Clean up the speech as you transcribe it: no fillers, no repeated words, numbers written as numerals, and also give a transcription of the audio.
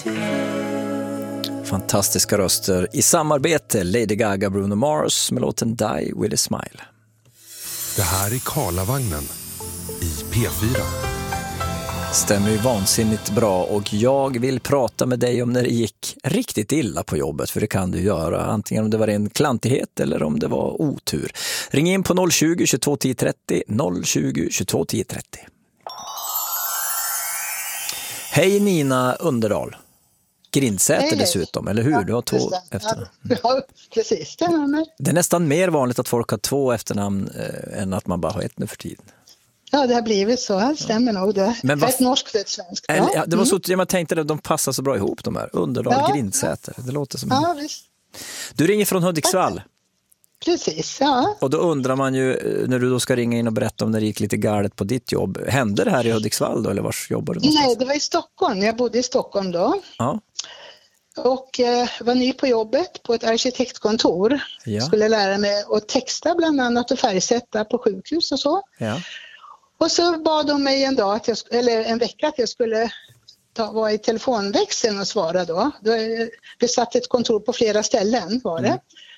Fantastiska röster i samarbete, Lady Gaga, Bruno Mars med låten Die With A Smile. Det här är Karlavagnen i P4. Stämmer ju vansinnigt bra, och jag vill prata med dig om när det gick riktigt illa på jobbet, för det kan du göra, antingen om det var en klantighet eller om det var otur. Ring in på 020 22 10 30, 020 22 10 30. Hej Nina Underdahl. Grindsäter dessutom, eller hur? Du har 2 efternamn. Ja, precis. Det är nästan mer vanligt att folk har 2 efternamn än att man bara har ett nu för tiden. Ja, det har blivit så. Det stämmer nog det. Men ett norskt och ett svenskt. Ja, det var så, jag tänkte att de passar så bra ihop, de här. Underdahl, Grindsäter. Det låter som... Ja, visst. Du ringer från Hudiksvall. Precis, ja. Och då undrar man ju, när du då ska ringa in och berätta om när det gick lite galet på ditt jobb. Hände det här i Hudiksvall då, eller var jobbar du någonstans? Nej, det var i Stockholm. Jag bodde i Stockholm då. Ja. Och var ny på jobbet på ett arkitektkontor. Ja. Skulle lära mig att texta bland annat och färgsätta på sjukhus och så. Ja. Och så bad de mig en vecka att jag skulle vara i telefonväxeln och svara då. Det satt ett kontor på flera ställen var det.